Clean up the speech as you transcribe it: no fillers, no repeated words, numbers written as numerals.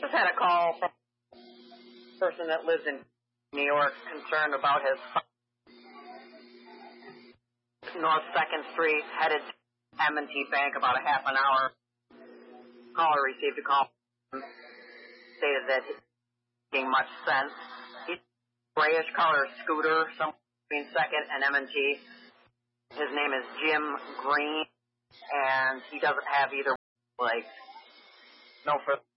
Just had a call from a person that lives in New York concerned about his North 2nd Street headed to M&T Bank about a half an hour. Caller received a call, stated that he wasn't making much sense. He's a grayish color scooter somewhere between 2nd and M&T. His name is Jim Green, and he doesn't have either legs. No further